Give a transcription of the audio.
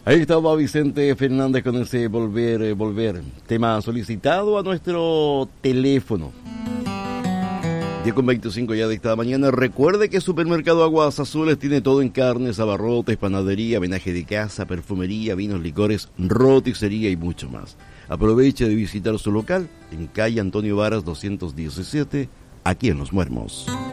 Ahí estaba Vicente Fernández con ese volver, tema solicitado a nuestro teléfono. 10:25 ya de esta mañana. Recuerde que Supermercado Aguas Azules tiene todo en carnes, abarrotes, panadería, menaje de casa, perfumería, vinos, licores, roticería y mucho más. Aproveche de visitar su local en calle Antonio Varas 217, aquí en Los Muermos.